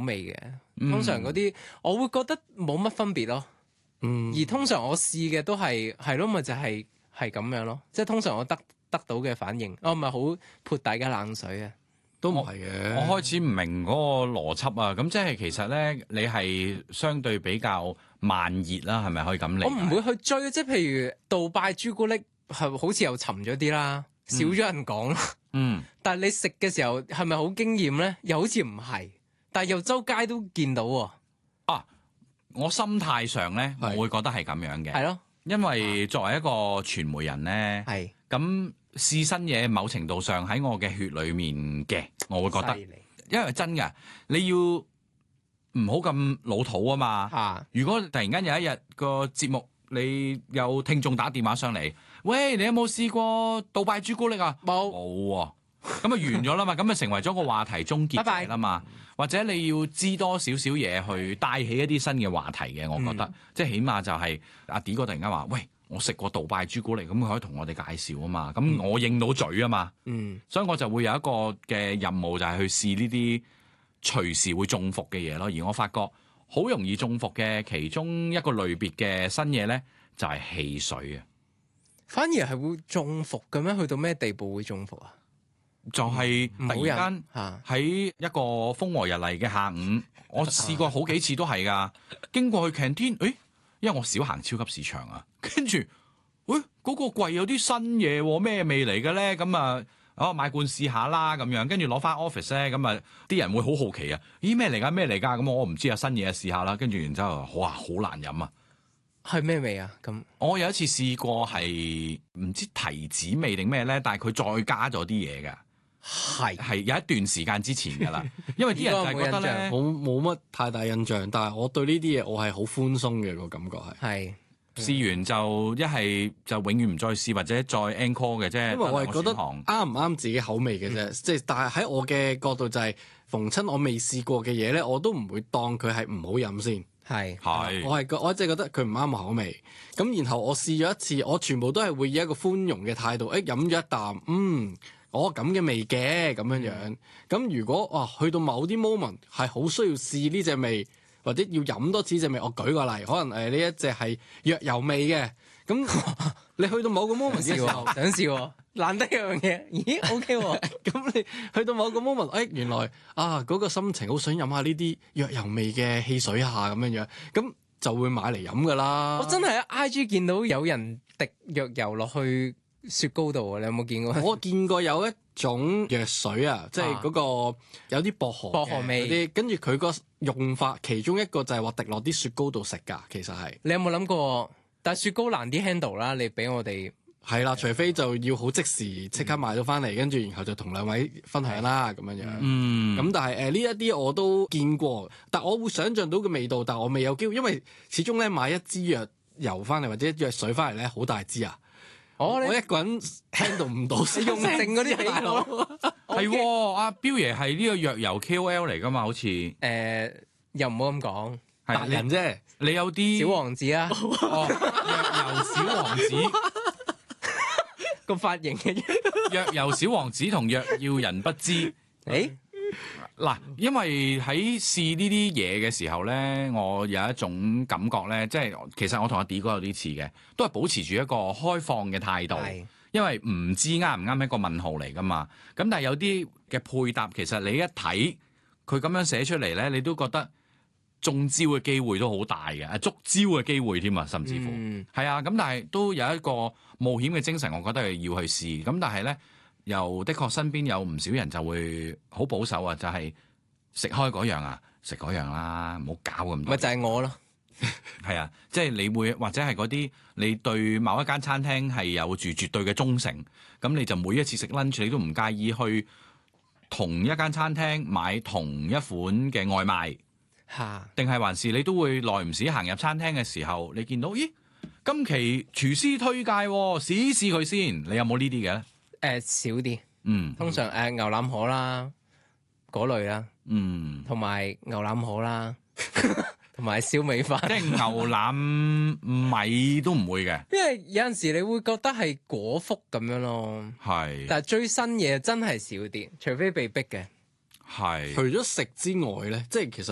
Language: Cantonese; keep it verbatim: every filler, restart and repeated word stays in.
味嘅。通常嗰啲我會覺得冇乜分別咯。 嗯， 而通常我試嘅都係係咯，咪就係係咁樣咯。即係通常我得得到嘅反應，我唔係好潑大家冷水啊。 都唔係嘅。 我開始唔明嗰個邏輯啊！咁即係其實咧，你係相對比較慢熱啦，係咪可以咁理解？ 我唔會去追，即係譬如杜拜朱古力係好似又沉咗啲啦，少咗人講啦。 嗯， 但係你食嘅時候係咪好驚豔咧？又好似唔係，但係又周街都見到喎。 啊，我心態上咧，我係會覺得係咁樣嘅， 係咯， 因為作為一個傳媒人咧， 係咁試新嘢，某程度上喺我嘅血裡面嘅，我會覺得， 犀利因為真㗎，你要唔好咁老土啊嘛。 嚇， 如果突然間有一日個節目，你有聽眾打電話上嚟，喂，你有冇試過杜拜朱古力啊？ 冇冇喎，咁啊完咗啦嘛，咁啊成為咗個話題終結拜拜者啦嘛。或者你要知多少少嘢去帶起一啲新嘅話題嘅，我覺得， 嗯、 即係起碼就係阿 D 哥突然間話，喂，我食過杜拜朱古力，咁佢可以同我哋介紹啊嘛，咁我應到嘴啊嘛， 嗯， 所以我就會有一個嘅任務就係去試呢啲隨時會中伏嘅嘢咯。而我發覺好容易中伏嘅其中一個類別嘅新嘢咧，就係汽水啊， 反而係會中伏嘅咩？去到咩地步會中伏啊？ 就係唔好突然間飲嚇， 喺一個風和日麗嘅下午，我試過好幾次都係噶。經過去 canteen，誒，因為我少行超級市場啊，跟住，誒嗰個櫃有啲新嘢喎，咩味嚟嘅咧？咁啊，我買罐試下啦，咁樣跟住攞翻 office 咧，咁啊啲人會好好奇啊，咦咩嚟㗎？咩嚟㗎？咁我唔知啊，新嘢試下啦，跟住然之後，哇，好難飲啊！ 係咩味啊？咁我有一次試過係唔知提子味定咩咧，但係佢再加咗啲嘢㗎。 係係有一段時間之前㗎啦，因為啲人就係覺得咧， 冇冇乜太大印象，但係我對呢啲嘢我係好寬鬆嘅個感覺係。 係試完就一係就永遠唔再試，或者再 encore 嘅啫。 因為我係覺得得兩個選項啱唔啱自己口味嘅啫，即係、嗯、但係喺我嘅角度就係、是、逢親我未試過嘅嘢咧，我都唔會當佢係唔好飲先。 係係我係覺我即係覺得佢唔啱我口味，咁然後我試咗一次，我全部都係會以一個寬容嘅態度，誒飲咗一啖，嗯。我咁嘅味嘅咁樣樣，咁如果哇去到某啲 moment 係好需要試呢隻味，或者要飲多次隻味，我舉個例，可能誒呢、呃、一隻係藥油味嘅，咁你去到某個 moment 嘅時候， 想試喎，難得一樣嘢，咦 OK 喎， 咁你去到某個 moment，誒、哎、原來啊嗰、那個心情好想飲下呢啲藥油味嘅汽水下咁樣樣，咁就會買嚟飲噶啦。 我真係喺 I G 見到有人滴藥油落去雪糕度啊！你有冇見過？ 我見過有一種藥水啊，即係嗰個有啲薄荷薄荷味啲，跟住佢個用法其中一個就係話滴落啲雪糕度食㗎，其實係。 你有冇諗過？但係雪糕難啲 handle 啦，你俾我哋係啦，除非就要好即時即刻買到翻嚟，跟住然後就同兩位分享啦咁樣樣。 嗯， 咁但係誒呢一啲我都見過，但我會想像到嘅味道，但我未有機會，因為始終咧買一支藥油翻嚟或者藥水翻嚟咧好大支啊。 我我一個人 handle 唔到， 你用剩嗰啲大佬。 係喎，阿彪爺係呢個藥油 K O L 嚟㗎嘛？好似誒又唔好咁講， 係達人啫。 你有啲小王子啊， 哦，藥油小王子， 個髮型嘅藥油小王子同藥要人不知。 誒嗱，因為喺試呢啲嘢嘅時候咧，我有一種感覺咧，即係其實我同阿 D 哥有啲似嘅，都係保持住一個開放嘅態度， 係因為唔知啱唔啱一個問號嚟噶嘛。咁但係有啲嘅配搭，其實你一睇佢咁樣寫出嚟咧，你都覺得中招嘅機會都好大嘅，啊，捉招嘅機會添啊，甚至乎係、 嗯、 啊。咁但係都有一個冒險嘅精神，我覺得係要去試。咁但係咧。又的確身邊有唔少人就會好保守啊，就係、是、食開嗰樣啊，食嗰樣啦，唔好搞咁多。 咪就係我咯， 係啊，即係你會或者係嗰啲你對某一間餐廳係有住絕對嘅忠誠，咁你就每一次食 lunch 你都唔介意去同一間餐廳買同一款嘅外賣嚇， 定係還是你都會耐唔時行入餐廳嘅時候，你見到咦今期廚師推介試一試佢先，你有冇呢啲嘅咧？ 誒、呃、少啲， 嗯， 通常誒、呃、牛腩河啦嗰類啦， 嗯， 同埋牛腩河啦，同埋燒味飯， 即係牛腩米都唔會嘅， 因為有陣時你會覺得係果腹咁樣咯， 係， 但係追新嘢真係少啲，除非被逼嘅。 係除咗食之外咧，即係其實。